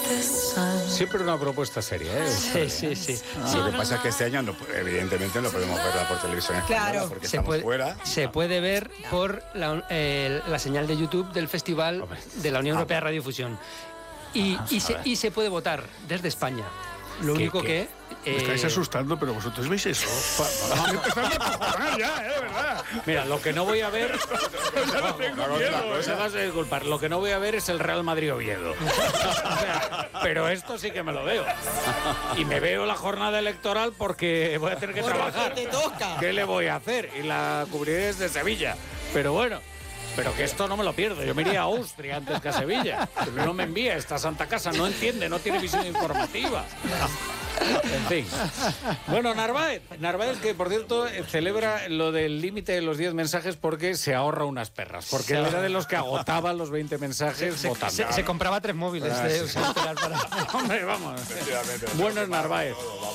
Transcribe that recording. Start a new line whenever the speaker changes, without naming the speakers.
Siempre una propuesta seria, ¿eh?
Sí.
Lo que pasa es que este año, evidentemente, no podemos verla por televisión española,
Claro.
porque estamos fuera.
Se puede ver por la señal de YouTube del Festival de la Unión Europea de Radiodifusión. Y se puede votar desde España. Lo único que...
Me estáis asustando, pero vosotros veis eso. Vamos a empezar a acojonar ya, de verdad.
Mira, lo que no voy a ver...
miedo,
vas a disculpar. Lo que no voy a ver es el Real Madrid-Oviedo. O sea, pero esto sí que me lo veo. Y me veo la jornada electoral porque voy a tener que trabajar.
Te toca.
¿Qué le voy a hacer? Y la cubriré desde Sevilla. Pero bueno... Pero que esto no me lo pierdo. Yo me iría a Austria antes que a Sevilla. Pero no me envía esta santa casa. No entiende, no tiene visión informativa. En fin. Bueno, Narváez, que por cierto celebra lo del límite de los 10 mensajes porque se ahorra unas perras. Porque él era de los que agotaba los 20 mensajes votando.
Se compraba 3 móviles.
Hombre, vamos. Bueno, Narváez.